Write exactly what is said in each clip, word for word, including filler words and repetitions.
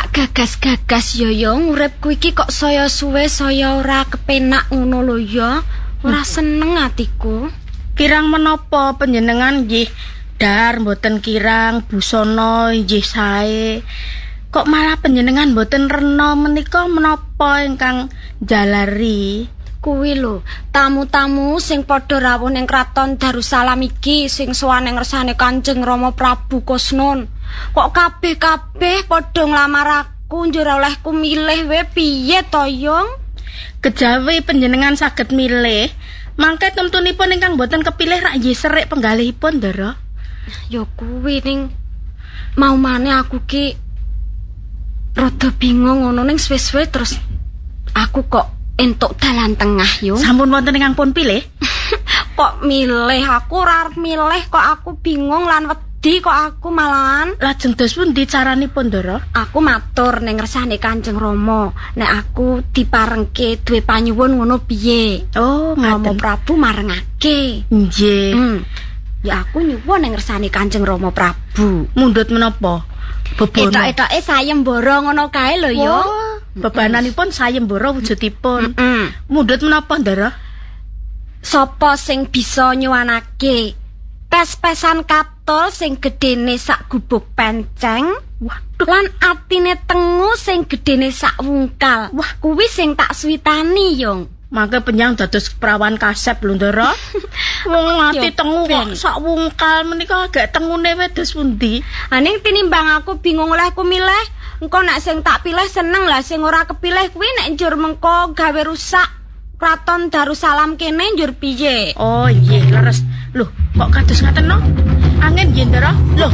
Gak gagas-gagas yo yo uripku iki kok saya suwe saya ora kepenak ngono lho ya. Ora seneng atiku. Kirang menapa panjenengan nggih dar mboten kirang busana nggih sae. Kok malah panjenengan mboten rena menika menapa ingkang jalari? Kuwi lho, tamu-tamu sing padha rawuh ning kraton Darussalam iki sing sowan ning ngersane Kanjeng Rama Prabu Kusnun. Kok kabeh-kabeh padha nglamar aku njur olehku milih we piye to, Yung? Kejawi panjenengan saged milih, mangke temtunipun ingkang mboten kepilih rak nggih serik penggalihipun, Ndara. Ya kuwi ning mau maneh aku ki rada bingung ngono ning suwe-suwe terus aku kok entuk dalan tengah yo. Sampun wonten ingkang pun pilih? Kok milih aku ora milih kok aku bingung lan wedi kok aku malahan. Lajeng dos pundi caranipun, Ndara? Aku matur ning ngersane Kanjeng Rama, nek aku diparengke duwe panyuwun ngono piye. Oh, Rama Prabu marengake. Nggih. Hmm. Ya aku nyuwun ning ngersane Kanjeng Rama Prabu. Mundhut menapa? Bebono. Etok-etoke sayembara ngono kae lho yo. Bebananipun sayembara wujudipun. Mm-mm. Mundhut menapa, Ndara? Sapa sing bisa nyuwanake pes-pesan katul sing gedene sak gubuk penceng? Waduh, lan atine tengu sing gedene sak wungkal. Wah, kuwi sing tak suwitani, Yung. Mangke penyang dados perawan kasep lho, Ndara. Wong ati tengu kok sak wungkal menika agak tengune wedhus pundi? Aning tinimbang aku bingung olehku milih, engko nek sing tak pilih seneng lah, sing ora kepilih kuwi nek njur mengko gawe rusak Kraton Darussalam kene njur piye? Oh nggih, leres. Loh, kok kados ngaten no? Angin nggih, Ndara. Loh.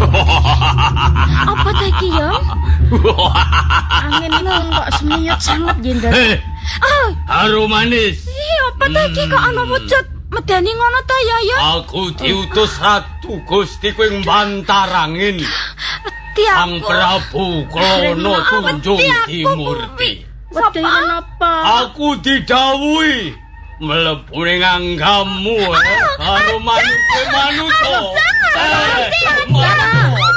Apa ta iki, yo? Angin itu kok semiyut sanget nggih, Ndara. Oh, harum manis. Iya, apa ta iki kok ana wujud medeni ngono ta ya, yo? Aku diutus Ratu Gusti kuwi mbantar angin. Sang Prabu Klono Tunjung Timurti. Wedi menapa? Aku didhawuhi mlebu ning anggamu karo manuk manuk.